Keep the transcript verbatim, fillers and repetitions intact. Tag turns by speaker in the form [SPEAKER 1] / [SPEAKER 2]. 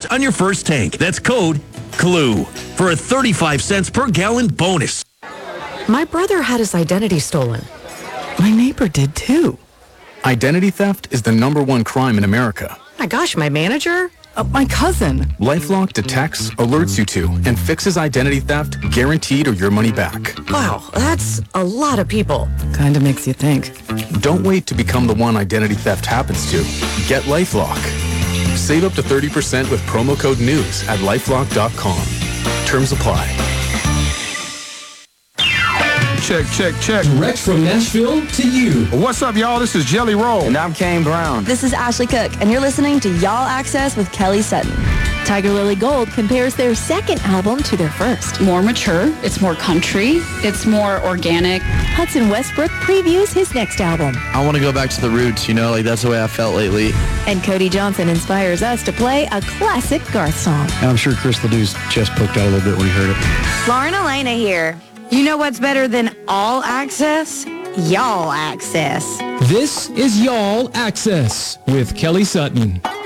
[SPEAKER 1] on your first tank. That's code CLUE for a thirty-five cents per gallon bonus.
[SPEAKER 2] My brother had his identity stolen. My neighbor did too.
[SPEAKER 3] Identity theft is the number one crime in America.
[SPEAKER 2] My gosh, my manager? Uh, my cousin.
[SPEAKER 3] LifeLock detects, alerts you to, and fixes identity theft, guaranteed or your money back.
[SPEAKER 2] Wow, that's a lot of people.
[SPEAKER 4] Kinda makes you think.
[SPEAKER 3] Don't wait to become the one identity theft happens to. Get LifeLock. Save up to thirty percent with promo code NEWS at lifelock dot com. Terms apply.
[SPEAKER 5] Check, check, check.
[SPEAKER 6] Direct from Nashville to you.
[SPEAKER 5] What's up, y'all? This is Jelly Roll.
[SPEAKER 7] And I'm Kane Brown.
[SPEAKER 8] This is Ashley Cook, and you're listening to Y'all Access with Kelly Sutton.
[SPEAKER 9] Tiger Lily Gold compares their second album to their first.
[SPEAKER 10] More mature, it's more country, it's more organic.
[SPEAKER 9] Hudson Westbrook previews his next album.
[SPEAKER 11] I want to go back to the roots, you know, like that's the way I felt lately.
[SPEAKER 9] And Cody Johnson inspires us to play a classic Garth song.
[SPEAKER 12] And I'm sure Chris Ledoux chest poked out a little bit when he heard it.
[SPEAKER 13] Lauren Elena here. You know what's better than all access? Y'all Access.
[SPEAKER 6] This is Y'all Access with Kelly Sutton.